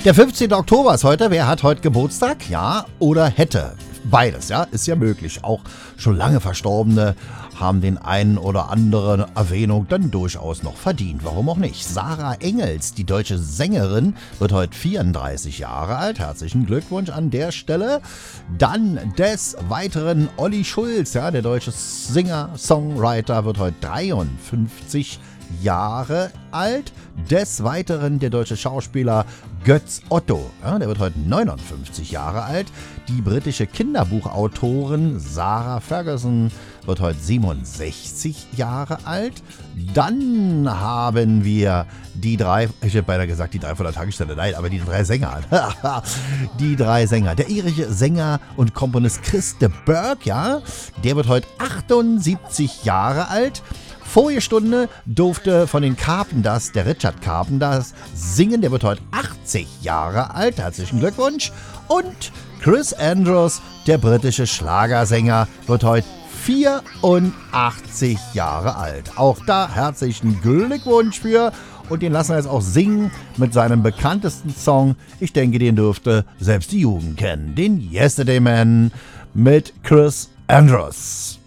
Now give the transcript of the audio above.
Der 15. Oktober ist heute. Wer hat heute Geburtstag? Ja, oder hätte? Beides, ja, ist ja möglich. Auch schon lange Verstorbene haben den einen oder anderen Erwähnung dann durchaus noch verdient. Warum auch nicht? Sarah Engels, die deutsche Sängerin, wird heute 34 Jahre alt. Herzlichen Glückwunsch an der Stelle. Dann des Weiteren Olli Schulz, ja, der deutsche Singer, Songwriter, wird heute 53 Jahre alt. Des Weiteren der deutsche Schauspieler Götz Otto, ja, der wird heute 59 Jahre alt. Die britische Kinderbuchautorin Sarah Ferguson wird heute 67 Jahre alt. Dann haben wir die drei, ich hätte beinahe gesagt die drei von der Tagesstelle, nein, aber die drei Sänger. Die drei Sänger. Der irische Sänger und Komponist Chris de Burgh, ja, der wird heute 78 Jahre alt. Vorige Stunde durfte von den Carpenters, der Richard Carpenters, singen. Der wird heute 80 Jahre alt. Herzlichen Glückwunsch. Und Chris Andrews, der britische Schlagersänger, wird heute 84 Jahre alt. Auch da herzlichen Glückwunsch für. Und den lassen wir jetzt auch singen mit seinem bekanntesten Song. Ich denke, den dürfte selbst die Jugend kennen. Den Yesterday Man mit Chris Andrews.